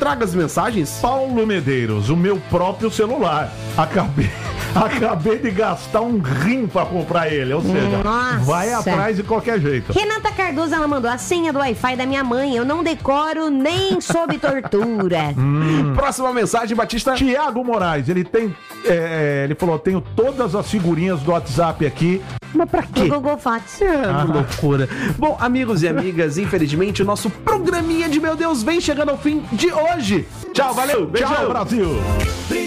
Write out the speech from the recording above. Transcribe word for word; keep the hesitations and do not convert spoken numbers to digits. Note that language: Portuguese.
traga as mensagens? Paulo Medeiros, o meu próprio celular. Acabei, acabei de gastar um rim pra comprar ele. Ou seja, Nossa. vai atrás de qualquer jeito. Renata Cardoso, ela mandou a senha do Wi-Fi da minha mãe. Eu não decoro nem sob tortura. Hum. Próxima mensagem, Batista. Tiago Moraes, ele tem. É, ele falou: tenho todas as figurinhas do WhatsApp aqui. Mas pra quê? Do Google Fotos. Ah, que loucura. Bom, amigos e amigas, infelizmente o nosso programinha de Meu Deus vem chegando ao fim de hoje. Tchau, valeu. Beijão. Tchau, Brasil.